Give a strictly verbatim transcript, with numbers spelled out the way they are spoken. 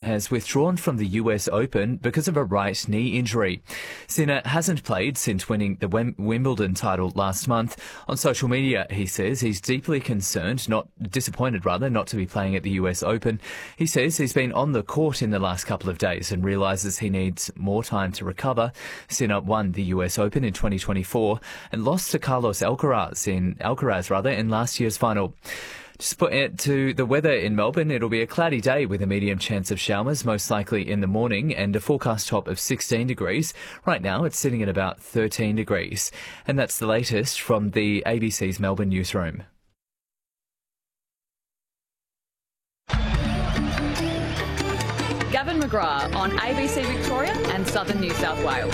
has withdrawn from the U S Open because of a right knee injury. Sinner hasn't played since winning the Wim- Wimbledon title last month. On social media, he says he's deeply concerned, not disappointed rather, not to be playing at the U S Open. He says he's been on the court in the last couple of days and realises he needs more time to recover. Sinner won the U S Open in twenty twenty-four and lost to Carlos Alcaraz in Alcaraz rather in last year's final. Just put it to the weather in Melbourne. It'll be a cloudy day with a medium chance of showers, most likely in the morning, and a forecast top of sixteen degrees. Right now, it's sitting at about thirteen degrees. And that's the latest from the A B C's Melbourne newsroom. Gavin McGrath on A B C Victoria and Southern New South Wales.